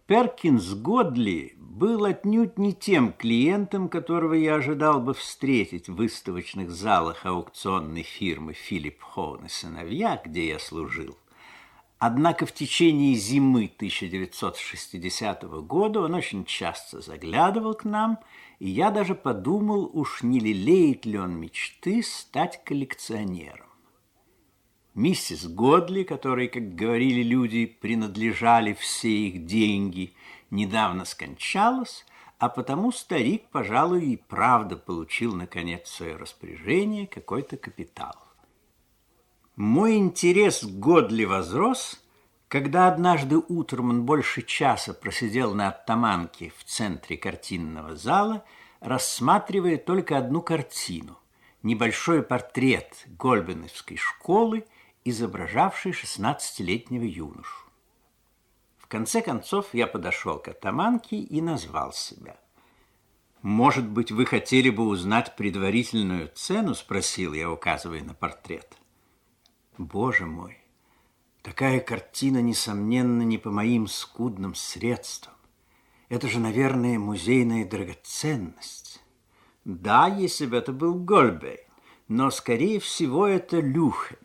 Перкинс Годли был отнюдь не тем клиентом, которого я ожидал бы встретить в выставочных залах аукционной фирмы «Филипп Хоун и сыновья», где я служил. Однако в течение зимы 1960 года он очень часто заглядывал к нам, и я даже подумал, уж не лелеет ли он мечты стать коллекционером. Миссис Годли, которой, как говорили люди, принадлежали все их деньги, недавно скончалась, а потому старик, пожалуй, и правда получил, наконец, в свое распоряжение какой-то капитал. Мой интерес к Годли возрос, когда однажды утром он больше часа просидел на оттаманке в центре картинного зала, рассматривая только одну картину – небольшой портрет Гольбеновской школы, изображавший 16-летнего юношу. В конце концов я подошел к оттаманке и назвал себя. «Может быть, вы хотели бы узнать предварительную цену?» – спросил я, указывая на портрет. Боже мой, такая картина, несомненно, не по моим скудным средствам. Это же, наверное, музейная драгоценность. Да, если бы это был Гольбейн, но, скорее всего, это Люхен.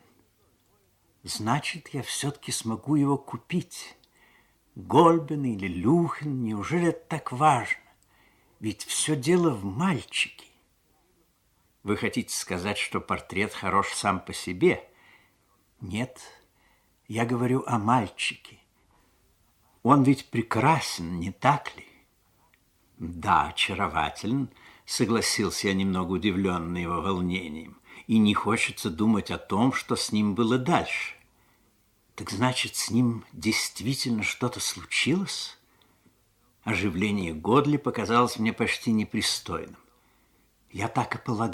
Значит, я все-таки смогу его купить. Гольбейн или Люхен, неужели это так важно? Ведь все дело в мальчике. Вы хотите сказать, что портрет хорош сам по себе? Нет, я говорю о мальчике. Он ведь прекрасен, не так ли? Да, очарователен, согласился я, немного удивленный его волнением. И не хочется думать о том, что с ним было дальше. Так значит, с ним действительно что-то случилось? Оживление Годли показалось мне почти непристойным. Я так и полагал.